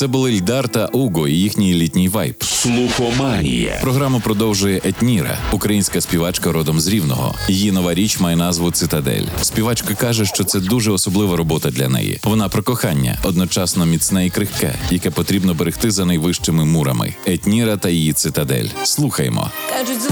Це були Ільдар та Уго і їхній літній вайб. Слухоманія. Програму продовжує Етніра, українська співачка родом з Рівного. Її нова річ має назву «Цитадель». Співачка каже, що це дуже особлива робота для неї. Вона про кохання, одночасно міцне і крихке, яке потрібно берегти за найвищими мурами. Етніра та її «Цитадель». Слухаймо. Кажуть,